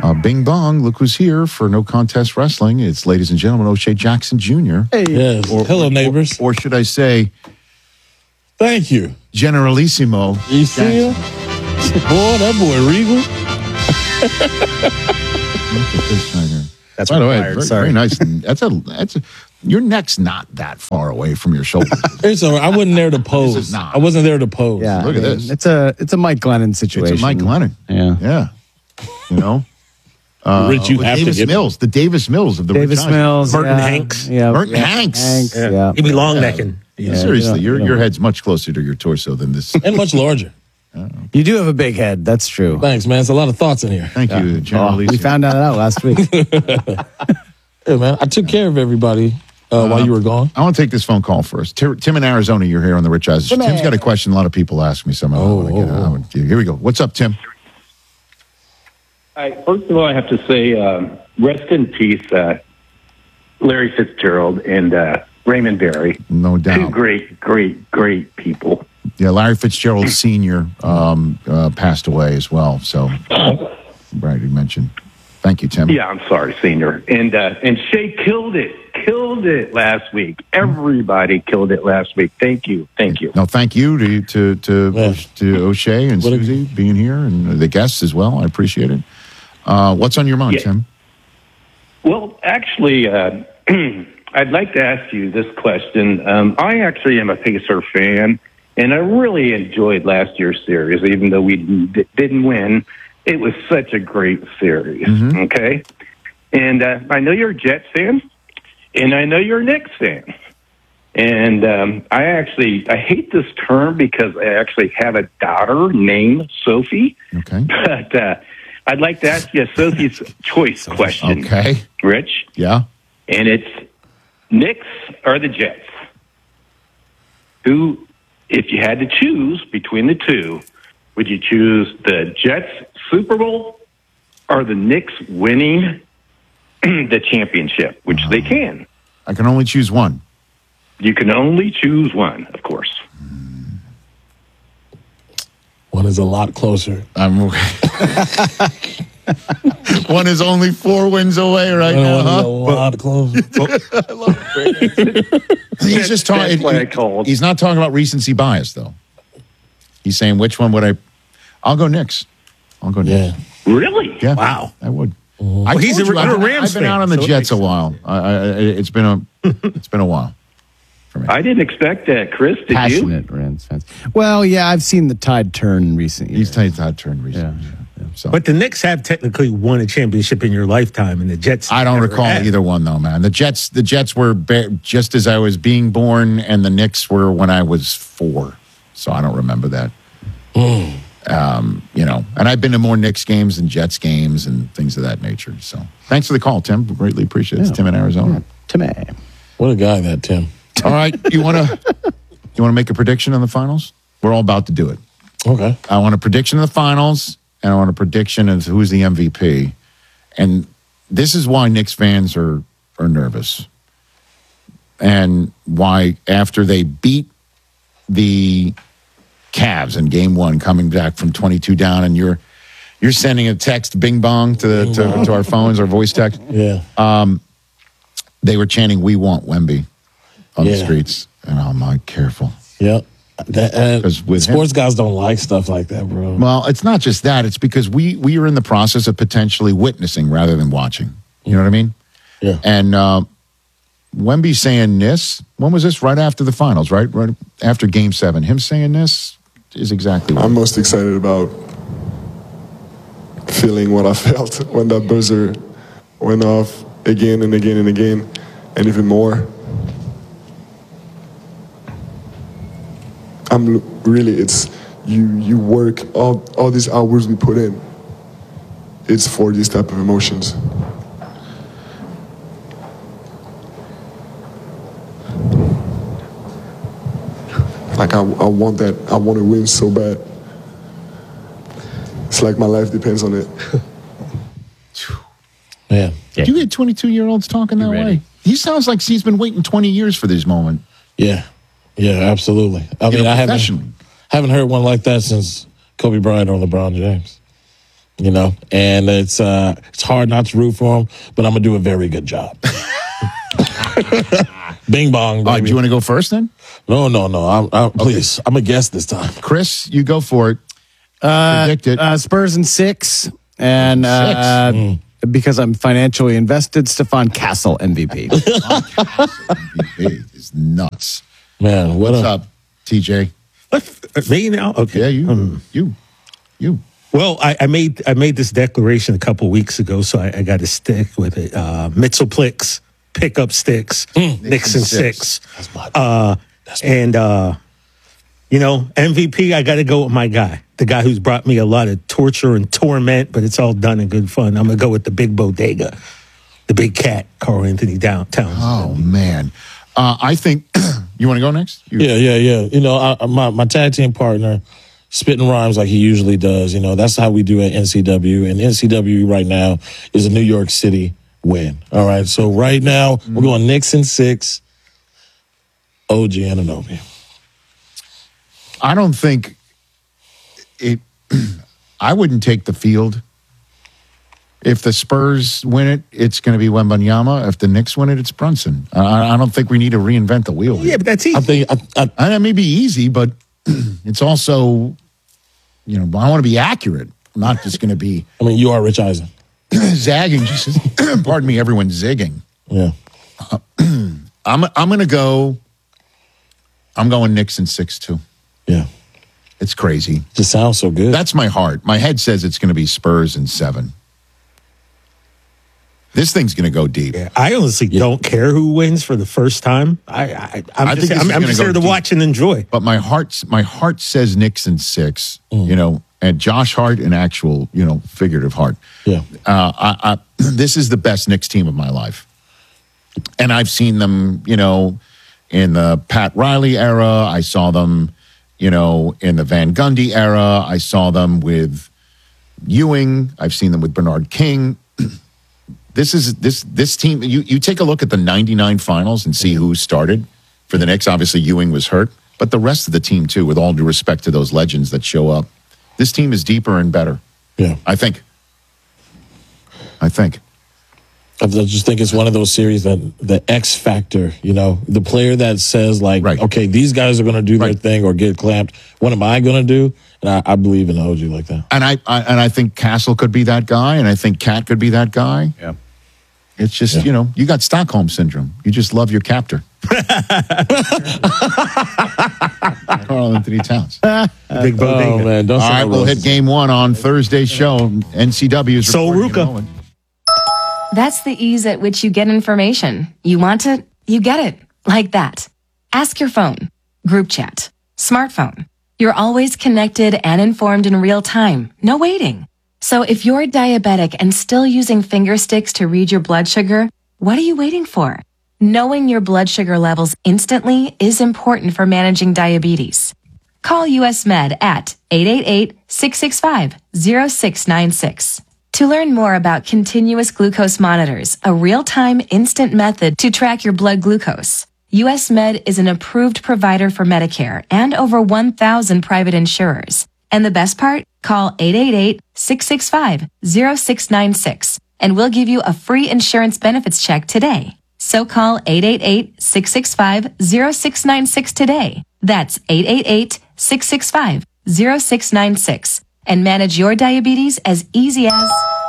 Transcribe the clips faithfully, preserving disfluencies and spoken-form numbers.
Uh, Bing bong, look who's here for No Contest Wrestling. It's, ladies and gentlemen, O'Shea Jackson Junior Hey. Yes. Or, Hello, or, neighbors. Or, or should I say, Thank you. Generalissimo. You see him? Boy, that boy Regal. Look at this right here. That's By the way, required, very, sorry. very nice. That's a, that's a, your neck's not that far away from your shoulder. It's all right. I wasn't there to pose. This is not. I wasn't there to pose. Yeah, Look at I mean, this. It's a it's a Mike Glennon situation. It's a Mike Glennon. Yeah. Yeah. You know? Uh, Rich, you with have Davis to get Mills, the Davis Mills of the Davis Rich Eisen. Mills, Burton yeah, Hanks. yeah, Burton yeah, Hanks. Hanks, Yeah. yeah. He'd be long necking. Yeah, Seriously, you your don't- your head's much closer to your torso than this. and much larger. You do have a big head. That's true. Thanks, man. It's a lot of thoughts in here. Thank you, Oh, Generalissimo. we found that out last week. Yeah, man. I took care of everybody uh, while you were gone. I want to take this phone call first. Tim, Tim in Arizona, you're here on the Rich Eisen Show. Tim. Tim's got a question. A lot of people ask me some. I Oh, want to get oh, I want to- Here we go. What's up, Tim? I, first of all, I have to say, um, rest in peace, uh, Larry Fitzgerald and uh, Raymond Berry. No Two doubt. great, great, great people. Yeah, Larry Fitzgerald Senior um, uh, passed away as well. So, right, you mentioned. Thank you, Tim. Yeah, I'm sorry, Senior. And uh, and Shay killed it, killed it last week. Everybody killed it last week. Thank you, thank you. No, thank you to to to, Yeah. to O'Shea and What a- Susie being here and the guests as well. I appreciate it. Uh, what's on your mind, Yeah. Tim? Well, actually, uh, I'd like to ask you this question. Um, I actually am a Pacer fan, and I really enjoyed last year's series, even though we d- didn't win. It was such a great series, Mhm. okay? And uh, I know you're a Jets fan, and I know you're a Knicks fan. And um, I actually, I hate this term because I actually have a daughter named Sophie, Okay. but uh, I'd like to ask you a Sophie's choice question, Okay. Rich. Yeah. And it's Knicks or the Jets. Who, if you had to choose between the two, would you choose the Jets Super Bowl or the Knicks winning the championship, which they can? I can only choose one. You can only choose one, of course. One is a lot closer. I'm one is only four wins away right now, One is a huh? lot closer. He's just talking. That's why I called. He's not talking about recency bias, though. He's saying which one would I? I'll go Knicks. I'll go Knicks. Yeah. Really? Yeah, Wow. I would. I Well, he's told a- you, I've you're a been- Rams I've been out fan, on the so it Jets makes a while. I, I, it's been a it's been a while for me. I didn't expect that, Chris. Did you? Passionate Rams fans. Well, yeah, I've seen the tide turn in recent years. He's tight that turn recently. Yeah. Yeah. So But the Knicks have technically won a championship in your lifetime, and the Jets. I don't never recall have. either one though, man. The Jets the Jets were ba- just as I was being born, and the Knicks were when I was four. So I don't remember that. Um, you know, and I've been to more Knicks games than Jets games and things of that nature. So thanks for the call, Tim. Greatly appreciate it. It's Yeah. Tim in Arizona. Timmy. What a guy, that Tim. All right, you want to you want to make a prediction on the finals? We're all about to do it. Okay. I want a prediction of the finals, and I want a prediction of who's the M V P. And this is why Knicks fans are are nervous, and why after they beat the Cavs in Game One, coming back from twenty-two down, and you're you're sending a text, bing bong, to the to, to our phones, our voice text. Yeah. They were chanting, "We want Wemby" on the Yeah. streets, and I'm like, careful. Yep. That, uh, 'Cause with sports guys don't like stuff like that, bro. Well, it's not just that. It's because we we are in the process of potentially witnessing rather than watching. You know what I mean? Yeah. And uh, Wemby saying this, when was this? Right after the finals, right? Right after Game Seven. Him saying this is exactly what. I'm most excited about feeling what I felt when that buzzer went off again and again and again, and even more. I'm l- really, it's, you you work, all, all these hours we put in, it's for these type of emotions. Like I, I want that, I want to win so bad. It's like my life depends on it. Yeah. Do you get twenty-two-year-olds talking that ready. way? He sounds like he's been waiting twenty years for this moment. Yeah. Yeah, absolutely. I You mean, know, I haven't, professionally. haven't heard one like that since Kobe Bryant or LeBron James. you know, and it's uh, it's hard not to root for him, but I'm going to do a very good job. Bing bong, baby. Uh, do you want to go first then? No, no, no. I'm, I'm, please, I'm a guest this time. Chris, you go for it. Uh, Predict it. uh, Spurs in six. And uh, Mm. because I'm financially invested, Stefan Castle M V P. M V P is nuts. Man, what What's a, up, T J? Me now? Okay. Yeah, you, Um, you, you. Well, I, I made I made this declaration a couple weeks ago, so I, I got to stick with it. Uh, Mitchellplex, pick up sticks, Nixon six. That's my Uh, and, uh, you know, M V P, I got to go with my guy, the guy who's brought me a lot of torture and torment, but it's all done in good fun. I'm going to go with the big bodega, the big cat, Carl Anthony Towns. Oh, man. Uh, I think, you want to go next? You, yeah, yeah, yeah. You know, I, my, my tag team partner, spitting rhymes like he usually does. You know, that's how we do at N C W. And N C W right now is a New York City win. All right. So right now, we're going Knicks in six, O G Anunoby. I don't think it, I wouldn't take the field. If the Spurs win it, it's going to be Wembanyama. If the Knicks win it, it's Brunson. I, I don't think we need to reinvent the wheel. Yeah, but that's easy. I think I, I, And that may be easy, but it's also, you know, I want to be accurate. I'm not just going to be I mean, you are Rich Eisen. zagging. Just pardon me, everyone's zigging. Yeah. I'm I'm going to go. I'm going Knicks in six too. Yeah. It's crazy. Just sounds so good. That's my heart. My head says it's going to be Spurs in seven. This thing's going to go deep. Yeah, I honestly don't care who wins for the first time. I, I, I'm I just, think this I'm, is I'm gonna just go here to deep. watch and enjoy. But my heart, my heart says Knicks in six. You know, and Josh Hart and actual, you know, figurative heart. Yeah. Uh, I, I, this is the best Knicks team of my life, and I've seen them. You know, in the Pat Riley era, I saw them. You know, in the Van Gundy era, I saw them with Ewing. I've seen them with Bernard King. This is this this team. You you take a look at the ninety-nine finals and see who started for the Knicks. Obviously, Ewing was hurt, but the rest of the team too. With all due respect to those legends that show up, this team is deeper and better. Yeah. I think. I think. I just think it's one of those series that the X factor, you know, the player that says like, Right. okay, these guys are going to do their Right. thing or get clamped. What am I going to do? And I, I believe in O G like that. And I, I and I think Castle could be that guy, and I think Cat could be that guy. Yeah. It's just Yeah. you know you got Stockholm syndrome. You just love your captor. Carl Anthony Towns. All Big bodega. Oh, man. Don't say right, no we'll hit roses. game one on Thursday's show. N C W is So, reporting in a Ruka. moment. That's the ease at which you get information. You want it, you get it. Like that. Ask your phone. Group chat. Smartphone. You're always connected and informed in real time. No waiting. So if you're diabetic and still using finger sticks to read your blood sugar, what are you waiting for? Knowing your blood sugar levels instantly is important for managing diabetes. Call U S Med at eight eight eight, six six five, zero six nine six. To learn more about continuous glucose monitors, a real-time instant method to track your blood glucose, U S Med is an approved provider for Medicare and over one thousand private insurers. And the best part? Call eight eight eight, six six five, zero six nine six and we'll give you a free insurance benefits check today. So call eight eight eight, six six five, zero six nine six today. That's eight eight eight, six six five, zero six nine six and manage your diabetes as easy as...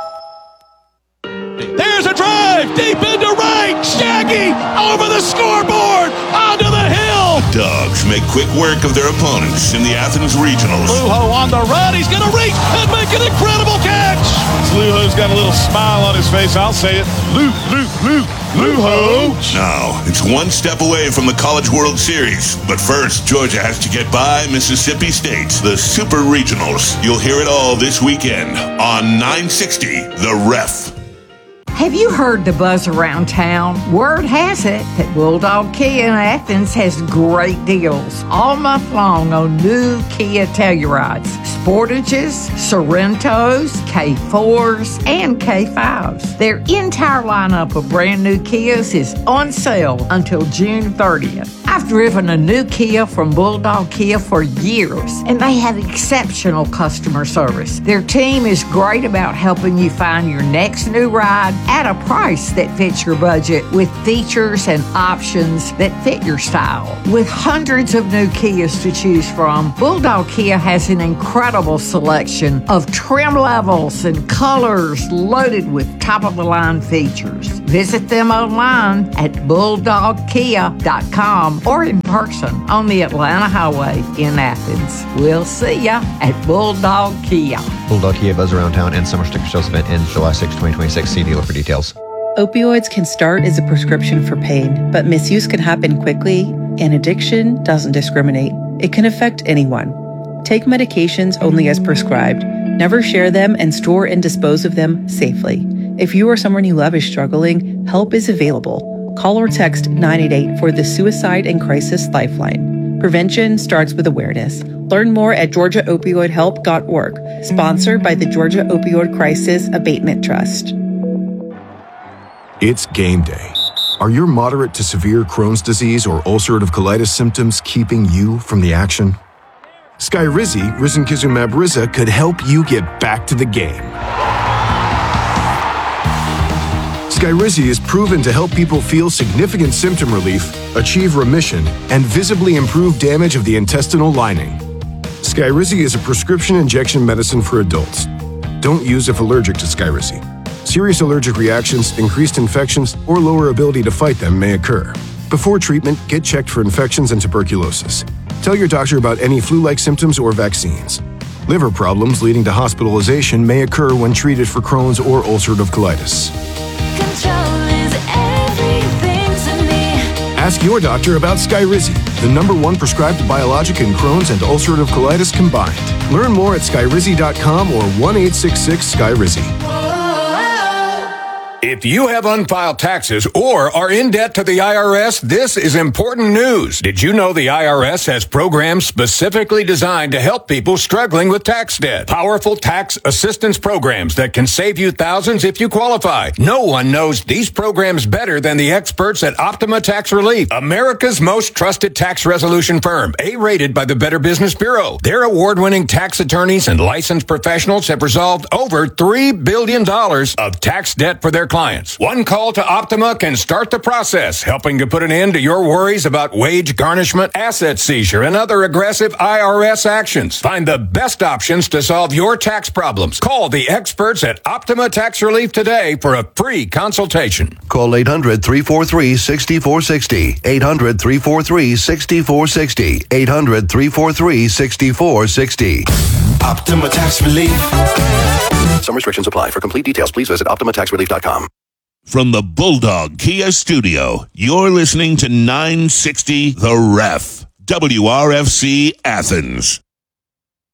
There's a drive deep into right. Shaggy over the scoreboard onto the hill. Dogs make quick work of their opponents in the Athens Regionals. Luho on the run. He's going to reach and make an incredible catch. Luho's got a little smile on his face. I'll say it. Luke, Luke, Luke, Luho. Now, it's one step away from the College World Series. But first, Georgia has to get by Mississippi State, the Super Regionals. You'll hear it all this weekend on nine sixty The Ref. Have you heard the buzz around town? Word has it that Bulldog Kia in Athens has great deals all month long on new Kia Tellurides, Sportages, Sorrentos, K fours, and K fives. Their entire lineup of brand new Kias is on sale until June thirtieth. I I've driven a new Kia from Bulldog Kia for years, and they have exceptional customer service. Their team is great about helping you find your next new ride at a price that fits your budget with features and options that fit your style. With hundreds of new Kias to choose from, Bulldog Kia has an incredible selection of trim levels and colors loaded with top-of-the-line features. Visit them online at bulldog kia dot com or in person on the Atlanta Highway in Athens. We'll see ya at Bulldog Kia. Bulldog Kia Buzz Around Town and Summer Sticker Sales event ends July sixth, twenty twenty-six. See dealer for details. Opioids can start as a prescription for pain, but misuse can happen quickly, and addiction doesn't discriminate. It can affect anyone. Take medications only as prescribed. Never share them and store and dispose of them safely. If you or someone you love is struggling, help is available. Call or text nine eight eight for the Suicide and Crisis Lifeline. Prevention starts with awareness. Learn more at georgia opioid help dot org. Sponsored by the Georgia Opioid Crisis Abatement Trust. It's game day. Are your moderate to severe Crohn's disease or ulcerative colitis symptoms keeping you from the action? Skyrizi, risankizumab Riza, could help you get back to the game. Skyrizi is proven to help people feel significant symptom relief, achieve remission, and visibly improve damage of the intestinal lining. Skyrizi is a prescription injection medicine for adults. Don't use if allergic to Skyrizi. Serious allergic reactions, increased infections, or lower ability to fight them may occur. Before treatment, get checked for infections and tuberculosis. Tell your doctor about any flu-like symptoms or vaccines. Liver problems leading to hospitalization may occur when treated for Crohn's or ulcerative colitis. Ask your doctor about Skyrizi, the number one prescribed biologic in Crohn's and ulcerative colitis combined. Learn more at skyrizi dot com or one eight six six Skyrizi. If you have unfiled taxes or are in debt to the I R S, this is important news. Did you know the I R S has programs specifically designed to help people struggling with tax debt? Powerful tax assistance programs that can save you thousands if you qualify. No one knows these programs better than the experts at Optima Tax Relief, America's most trusted tax resolution firm, A-rated by the Better Business Bureau. Their award-winning tax attorneys and licensed professionals have resolved over three billion dollars of tax debt for their clients. Clients. One call to Optima can start the process, helping to put an end to your worries about wage garnishment, asset seizure, and other aggressive I R S actions. Find the best options to solve your tax problems. Call the experts at Optima Tax Relief today for a free consultation. Call eight hundred, three four three, six four six zero. eight hundred, three four three, six four six zero. eight hundred, three four three, six four six zero. Optima Tax Relief. Some restrictions apply. For complete details, please visit optima tax relief dot com. From the Bulldog Kia Studio, you're listening to nine sixty The Ref, W R F C Athens.